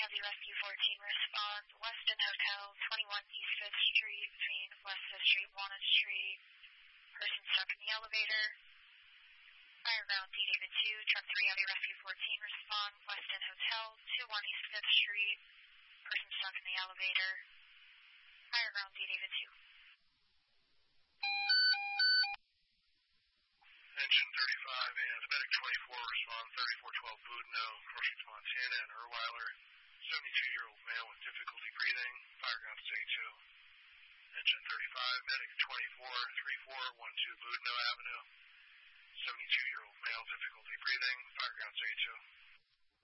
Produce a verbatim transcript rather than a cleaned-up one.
Heavy Rescue fourteen respond. Weston Hotel, twenty-one East fifth Street, between West fifth Street, Walnut Street. Person stuck in the elevator. Fire ground D David two, Truck three Heavy Rescue fourteen respond. Weston Hotel, twenty-one East fifth Street. Person stuck in the elevator. Fire ground D David two. Engine thirty-five and Medic twenty-four respond, thirty-four twelve Boudinot, Crossing Montana and Erweiler, seventy-two-year-old male with difficulty breathing, fire ground to A two. Engine thirty-five, Medic twenty-four, three four one two Boudinot Avenue, seventy-two-year-old male, difficulty breathing, fire ground to A two.